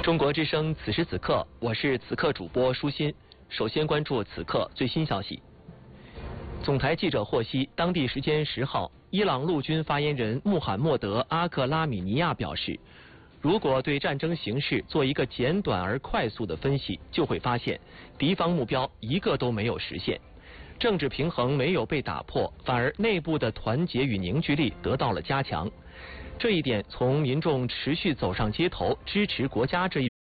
中国之声此时此刻，我是此刻主播舒心。首先关注此刻最新消息。总台记者获悉，当地时间10号，伊朗陆军发言人穆罕默德·阿克拉米尼亚表示，如果对战争形势做一个简短而快速的分析，就会发现敌方目标一个都没有实现，政治平衡没有被打破，反而内部的团结与凝聚力得到了加强。这一点从民众持续走上街头支持国家这一